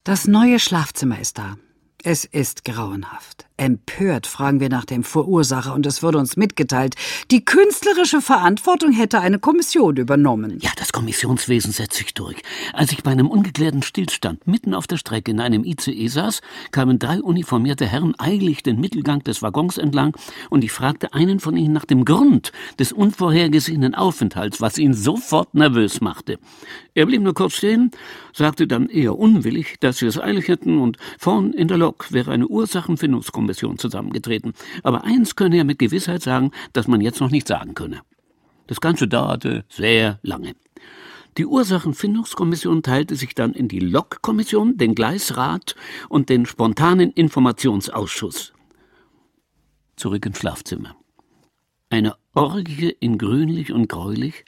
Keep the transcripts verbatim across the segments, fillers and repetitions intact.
Das neue Schlafzimmer ist da. Es ist grauenhaft. Empört fragen wir nach dem Verursacher und es wurde uns mitgeteilt, die künstlerische Verantwortung hätte eine Kommission übernommen. Ja, das Kommissionswesen setzt sich durch. Als ich bei einem ungeklärten Stillstand mitten auf der Strecke in einem I C E saß, kamen drei uniformierte Herren eilig den Mittelgang des Waggons entlang und ich fragte einen von ihnen nach dem Grund des unvorhergesehenen Aufenthalts, was ihn sofort nervös machte. Er blieb nur kurz stehen, sagte dann eher unwillig, dass wir es eilig hätten und vorn in der Lok wäre eine Ursachenfindungskommission zusammengetreten. Aber eins könne er mit Gewissheit sagen, dass man jetzt noch nicht sagen könne. Das Ganze dauerte sehr lange. Die Ursachenfindungskommission teilte sich dann in die Lokkommission, den Gleisrat und den spontanen Informationsausschuss. Zurück ins Schlafzimmer. Eine Orgie in grünlich und gräulich,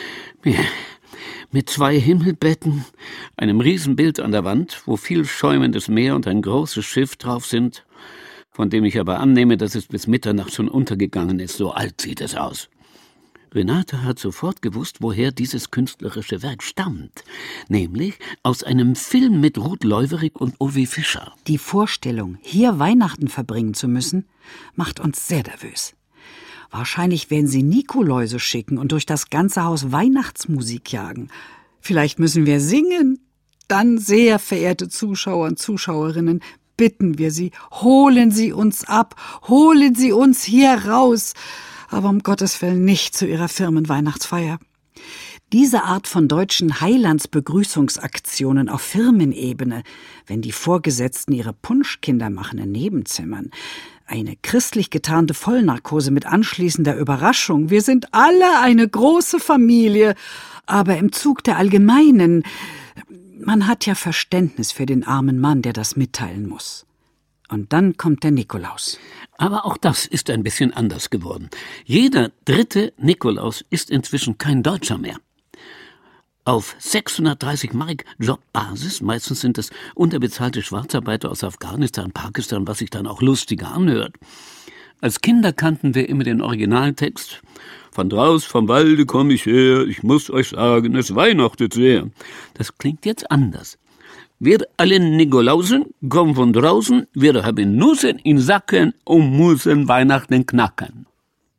mit zwei Himmelbetten, einem Riesenbild an der Wand, wo viel schäumendes Meer und ein großes Schiff drauf sind, von dem ich aber annehme, dass es bis Mitternacht schon untergegangen ist, so alt sieht es aus. Renate hat sofort gewusst, woher dieses künstlerische Werk stammt, nämlich aus einem Film mit Ruth Leuwerig und Ovi Fischer. Die Vorstellung, hier Weihnachten verbringen zu müssen, macht uns sehr nervös. Wahrscheinlich werden sie Nikoläuse schicken und durch das ganze Haus Weihnachtsmusik jagen. Vielleicht müssen wir singen. Dann, sehr verehrte Zuschauer und Zuschauerinnen, bitten wir Sie, holen Sie uns ab, holen Sie uns hier raus. Aber um Gottes Willen nicht zu Ihrer Firmenweihnachtsfeier. Diese Art von deutschen Heilandsbegrüßungsaktionen auf Firmenebene, wenn die Vorgesetzten ihre Punschkinder machen in Nebenzimmern, eine christlich getarnte Vollnarkose mit anschließender Überraschung. Wir sind alle eine große Familie, aber im Zug der Allgemeinen. Man hat ja Verständnis für den armen Mann, der das mitteilen muss. Und dann kommt der Nikolaus. Aber auch das ist ein bisschen anders geworden. Jeder dritte Nikolaus ist inzwischen kein Deutscher mehr. Auf sechshundertdreißig Mark Jobbasis, meistens sind es unterbezahlte Schwarzarbeiter aus Afghanistan, Pakistan, was sich dann auch lustiger anhört. Als Kinder kannten wir immer den Originaltext. Von draus vom Walde komm ich her, ich muss euch sagen, es weihnachtet sehr. Das klingt jetzt anders. Wir alle Nikolausen kommen von draußen, wir haben Nüssen in Sacken und müssen Weihnachten knacken.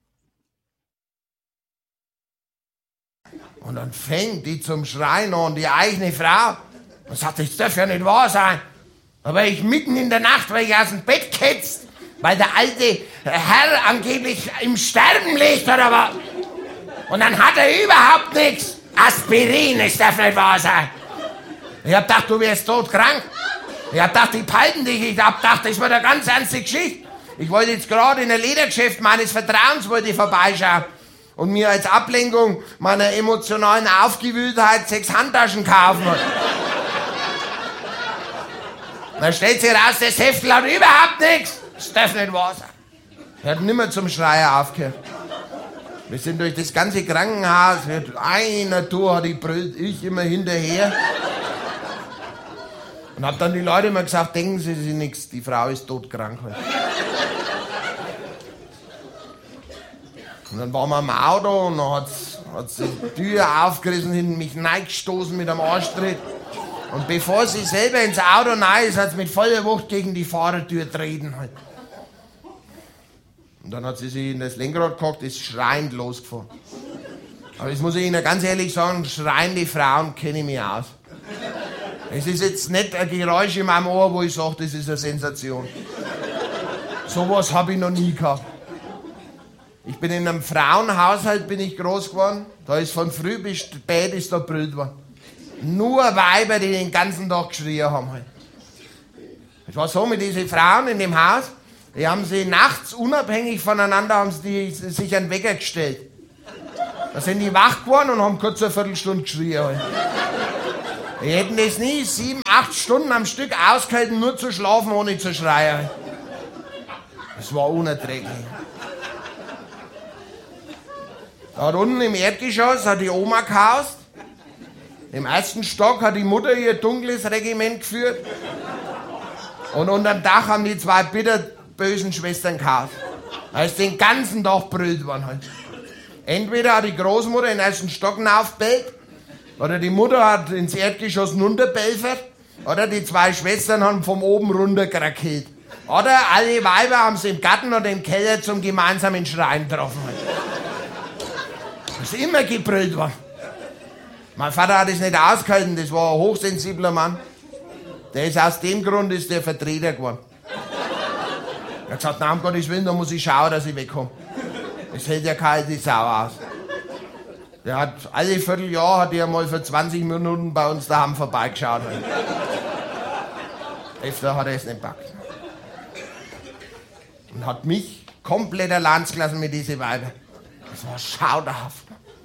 Und dann fängt die zum Schreien an, die eigene Frau. Und sagt, das darf ja nicht wahr sein. Aber ich mitten in der Nacht, weil ich aus dem Bett ketzt, weil der alte Herr angeblich im Sterben liegt oder was. Und dann hat er überhaupt nichts. Aspirin, das darf nicht wahr sein. Ich hab gedacht, du wärst todkrank. Ich hab gedacht, die peiten dich. Ich hab gedacht, das war eine ganz ernste Geschichte. Ich wollte jetzt gerade in ein Ledergeschäft meines Vertrauens wollte ich vorbeischauen. Und mir als Ablenkung meiner emotionalen Aufgewühltheit sechs Handtaschen kaufen. Dann stellt sich raus, das Heftel hat überhaupt nichts. Das darf nicht wahr sein. Er hat nimmer zum Schreien aufgehört. Wir sind durch das ganze Krankenhaus, einer Tour hat die brüllt, ich immer hinterher. Und hab dann die Leute immer gesagt, denken Sie sich nichts, die Frau ist todkrank. Und dann waren wir im Auto und dann hat's, hat's die Tür aufgerissen, hinten mich reingestoßen mit einem Arschtritt. Und bevor sie selber ins Auto rein ist, hat sie mit voller Wucht gegen die Fahrertür treten. Halt. Und dann hat sie sich in das Lenkrad gehockt, ist schreiend losgefahren. Aber das muss ich Ihnen ganz ehrlich sagen, schreiende Frauen kenne ich mich aus. Es ist jetzt nicht ein Geräusch in meinem Ohr, wo ich sage, das ist eine Sensation. Sowas habe ich noch nie gehabt. Ich bin in einem Frauenhaushalt bin ich groß geworden. Da ist von früh bis spät ist da brüllt worden. Nur Weiber, die den ganzen Tag geschrien haben. Halt. Es war so mit diesen Frauen in dem Haus, die haben sie nachts unabhängig voneinander haben sie sich einen Wecker gestellt. Da sind die wach geworden und haben kurz eine Viertelstunde geschrien. Halt. Die hätten das nie sieben, acht Stunden am Stück ausgehalten, nur zu schlafen, ohne zu schreien. Halt. Das war unerträglich. Da unten im Erdgeschoss hat die Oma gehaust. Im ersten Stock hat die Mutter ihr dunkles Regiment geführt. Und unterm Dach haben die zwei bitterbösen Schwestern gehaust. Da ist den ganzen Tag brüllt worden halt. Entweder hat die Großmutter in den ersten Stock hinaufbellt, oder die Mutter hat ins Erdgeschoss runterbelfert, Oder die zwei Schwestern haben vom oben runter krakeelt. Oder alle Weiber haben sie im Garten oder im Keller zum gemeinsamen Schreien getroffen. Das ist immer gebrüllt worden. Mein Vater hat es nicht ausgehalten, das war ein hochsensibler Mann. Der ist aus dem Grund ist der Vertreter geworden. Er hat gesagt, na, um Gottes Willen, da muss ich schauen, dass ich wegkomme. Das hält ja keine Sau aus. Der hat alle Vierteljahr hat er mal für zwanzig Minuten bei uns daheim vorbeigeschaut. Öfter hat er es nicht gepackt. Und hat mich komplett allein gelassen mit diesen Weibern. Das war schauderhaft.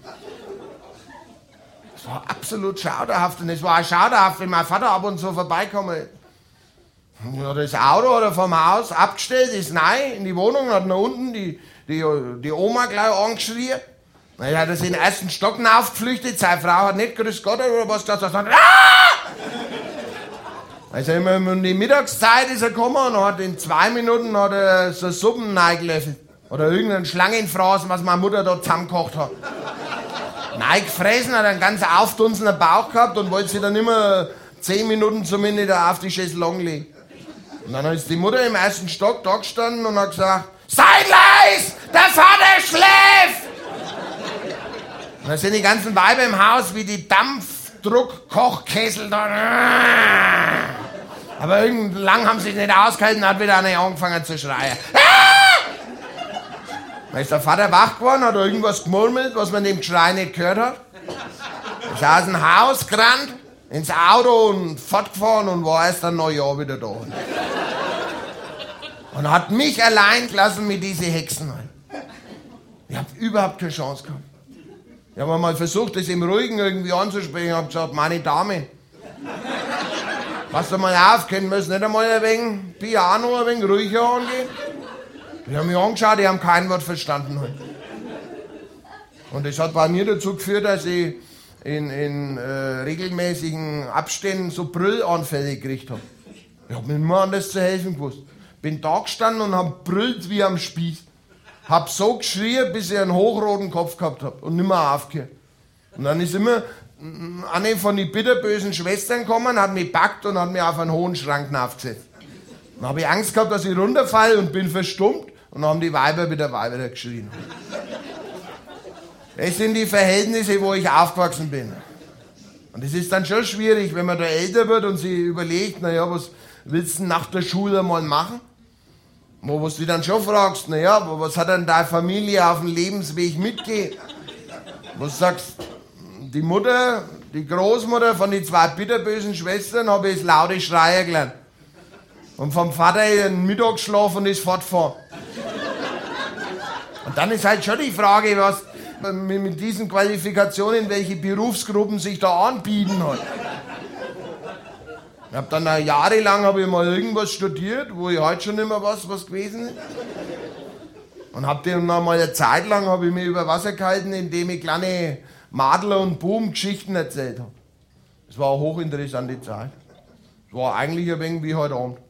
Das war absolut schauderhaft. Und es war auch schauderhaft, wenn mein Vater ab und zu vorbeikommen ist. Ja, das Auto oder vom Haus abgestellt, ist rein in die Wohnung, hat nach unten die, die, die Oma gleich angeschrien. Dann hat er sich in den ersten Stock aufgeflüchtet, seine Frau hat nicht grüß Gott oder was gesagt, sondern ah! Also immer um die Mittagszeit ist er gekommen und hat in zwei Minuten hat er so Suppen reingelöffelt. Oder irgendeinen Schlangenfraß, was meine Mutter da zusammengekocht hat. Reingefressen, hat einen ganz aufdunsenden Bauch gehabt und wollte sich dann immer zehn Minuten zumindest auf die Chaiselongue legen. Und dann ist die Mutter im ersten Stock da gestanden und hat gesagt, sei leis, der Vater schläft! Und dann sind die ganzen Weiber im Haus wie die Dampfdruck-Kochkessel da. Aber irgendwann lang haben sie es nicht ausgehalten, hat wieder einer angefangen zu schreien. Dann ist der Vater wach geworden, hat irgendwas gemurmelt, was man dem Geschrei nicht gehört hat. Ist aus dem Haus gerannt, ins Auto und fortgefahren und war erst ein Neujahr wieder da. Und hat mich allein gelassen mit diesen Hexen. Ich hab überhaupt keine Chance gehabt. Ich habe mal versucht, das im Ruhigen irgendwie anzusprechen. Ich habe gesagt, meine Dame, passt doch mal auf, können wir es nicht einmal ein wenig Piano, ein wenig ruhiger angehen? Die haben mich angeschaut, die haben kein Wort verstanden. Und das hat bei mir dazu geführt, dass ich in, in äh, regelmäßigen Abständen so Brüllanfälle gekriegt habe. Ich habe mir immer anders zu helfen gewusst. Bin da gestanden und hab brüllt wie am Spieß. Hab so geschrien, bis ich einen hochroten Kopf gehabt hab und nimmer aufgehört. Und dann ist immer eine von den bitterbösen Schwestern gekommen, hat mich gepackt und hat mich auf einen hohen Schrank aufgesetzt. Dann habe ich Angst gehabt, dass ich runterfalle und bin verstummt. Und dann haben die Weiber wieder weiter geschrien. Das sind die Verhältnisse, wo ich aufgewachsen bin. Und es ist dann schon schwierig, wenn man da älter wird und sich überlegt, naja, was willst du nach der Schule mal machen? Wo du dich dann schon fragst, naja, was hat denn deine Familie auf dem Lebensweg mitgegeben? Wo du sagst, die Mutter, die Großmutter von den zwei bitterbösen Schwestern habe ich das laute Schreien gelernt. Und vom Vater einen Mittagsschlaf und ist fortgefahren. Und dann ist halt schon die Frage, was mit diesen Qualifikationen, welche Berufsgruppen sich da anbieten hat. Ich hab dann auch jahrelang hab ich mal irgendwas studiert, wo ich heute schon immer was, was gewesen ist. Und hab dann noch mal eine Zeit lang hab ich mich über Wasser gehalten, indem ich kleine Madler- und Buben-Geschichten erzählt habe. Das war eine hochinteressante Zeit. Das war eigentlich ein wenig wie heute Abend.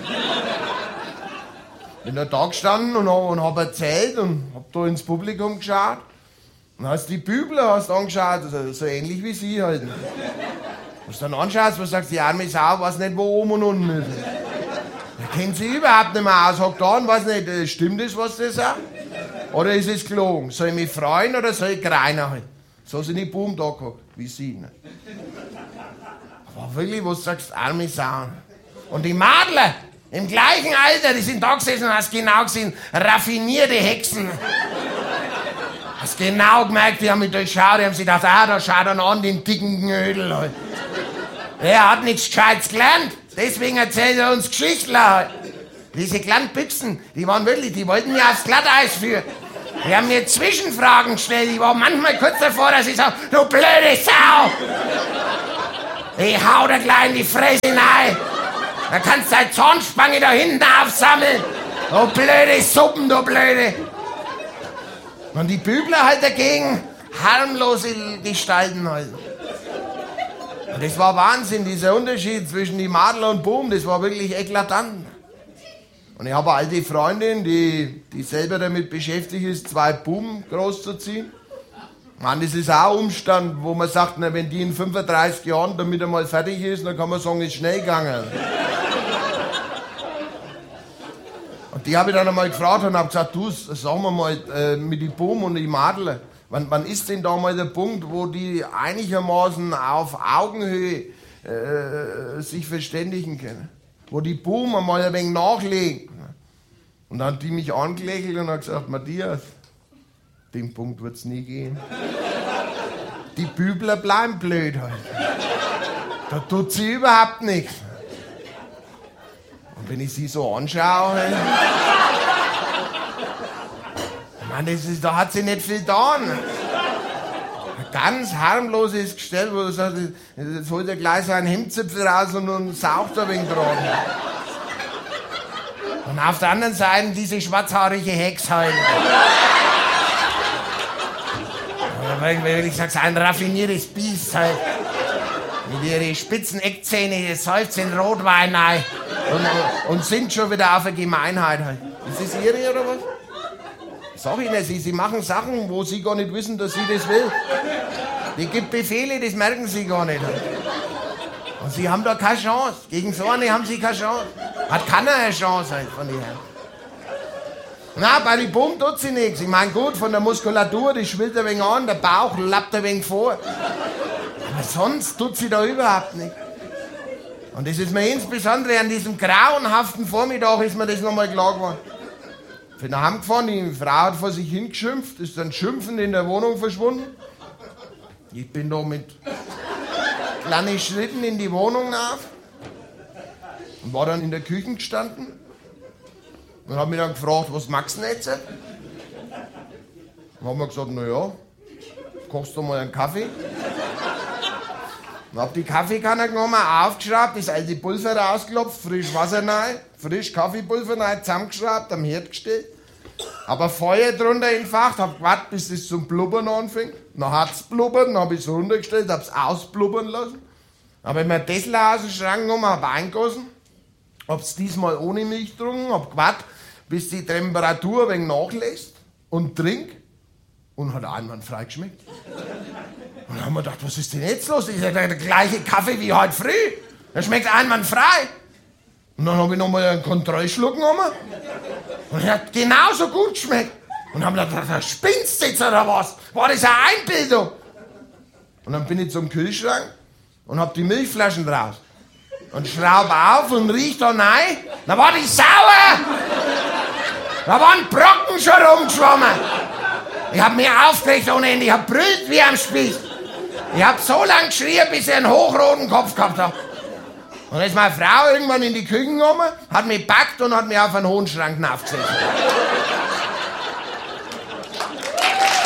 Bin da da gestanden und hab, und hab erzählt und hab da ins Publikum geschaut. Und hast die Bübler hast angeschaut, also so ähnlich wie sie halt. Wenn du dann anschaust, was sagst, die arme Sau weiß nicht, wo oben und unten ist. Der kennt sie überhaupt nicht mehr aus, hockt da und weiß nicht, stimmt das, was der sagt? Oder ist es gelogen? Soll ich mich freuen oder soll ich greinen halt? So sind die Buben da gehockt, wie sie. Ne? Aber wirklich, was du sagst, arme Sau. Und die Madler, im gleichen Alter, die sind da gesessen und hast genau gesehen, raffinierte Hexen. Hast genau gemerkt, die haben mich durchschaut, die haben sich gedacht, ah, da schaut er an, den dicken Knödel halt. Er hat nichts Gescheites gelernt, deswegen erzählt er uns Geschichten halt. Diese kleinen Büchsen, die waren wirklich, die wollten mir aufs Glatteis führen. Die haben mir Zwischenfragen gestellt, ich war manchmal kurz davor, dass ich sage, du blöde Sau! Ich hau dir gleich in die Fresse rein. Da kannst du deine Zornspange da hinten aufsammeln. Du blöde Suppen, du blöde. Und die Bübler halt dagegen harmlose Gestalten halt. Und das war Wahnsinn, dieser Unterschied zwischen die Madler und Buben, das war wirklich eklatant. Und ich habe eine alte Freundin, die, die selber damit beschäftigt ist, zwei Buben großzuziehen. Mann, das ist auch ein Umstand, wo man sagt, na, wenn die in fünfunddreißig Jahren damit einmal fertig ist, dann kann man sagen, ist schnell gegangen. Und die habe ich dann einmal gefragt und habe gesagt, du, sagen wir mal, äh, mit die Boom und die Madel, wann, wann ist denn da mal der Punkt, wo die einigermaßen auf Augenhöhe äh, sich verständigen können? Wo die Boom einmal ein wenig nachlegen. Und dann hat die mich angelächelt und hat gesagt, Matthias, den Punkt wird's nie gehen. Die Bübler bleiben blöd halt. Da tut sie überhaupt nichts. Und wenn ich sie so anschaue, Mann, das ist, da hat sie nicht viel getan. Ein ganz harmloses Gestell, wo du sagst, jetzt holt er gleich so einen Hemdzipfel raus und, und saugt ein wenig dran. Und auf der anderen Seite diese schwarzhaarige Hex halt. Weil ich sag's, ein raffiniertes Biest halt. Mit ihren spitzen Eckzähne, seufzt in Rotwein rein. Und, und sind schon wieder auf der Gemeinheit halt. Ist das ihre oder was? Sag ich nicht, sie, sie machen Sachen, wo sie gar nicht wissen, dass sie das will. Die gibt Befehle, das merken sie gar nicht. Und sie haben da keine Chance. Gegen so eine haben sie keine Chance. Hat keiner eine Chance halt von ihr. Na, bei den Pumpen tut sie nichts. Ich meine, gut, von der Muskulatur, die schwillt ein wenig an, der Bauch lappt ein wenig vor. Aber sonst tut sie da überhaupt nichts. Und das ist mir insbesondere an diesem grauenhaften Vormittag ist mir das nochmal klar geworden. Ich bin nach Hause gefahren, die Frau hat vor sich hingeschimpft, ist dann schimpfend in der Wohnung verschwunden. Ich bin da mit kleinen Schritten in die Wohnung nach und war dann in der Küche gestanden. Und hab mich dann gefragt, was magst du denn jetzt? Dann haben wir gesagt, na ja, kochst du mal einen Kaffee? Dann hab die Kaffeekanne genommen, aufgeschraubt, das alte Pulver rausgelopft, frisch Wasser rein, frisch Kaffeepulver rein, zusammengeschraubt, am Herd gestellt. Hab ein Feuer drunter entfacht, hab gewartet, bis es zum Blubbern anfängt. Dann hat's blubbert, dann hab ich's runtergestellt, hab's ausblubbern lassen. Dann hab ich mir ein Tesla aus dem Schrank genommen, hab eingegossen. Hab's diesmal ohne Milch getrunken, hab gewartet, bis die Temperatur ein wenig nachlässt und trink. Und hat einwandfrei geschmeckt. Und dann haben wir gedacht, was ist denn jetzt los? Das ist ja der gleiche Kaffee wie heute früh. Der schmeckt einwandfrei. Und dann habe ich nochmal einen Kontrollschluck genommen. Und er hat genauso gut geschmeckt. Und dann haben wir gedacht, da spinnst du jetzt oder was? War das eine Einbildung? Und dann bin ich zum Kühlschrank und hab die Milchflaschen draus. Und schraube auf und riech da rein. Da war die sauer. Da waren Brocken schon rumgeschwommen. Ich hab mich aufgeregt ohne Ende. Ich hab brüllt wie am Spieß. Ich hab so lange geschrien, bis ich einen hochroten Kopf gehabt hab. Und dann ist meine Frau irgendwann in die Küche gekommen, hat mich gepackt und hat mich auf einen Hohenschrank aufgesetzt.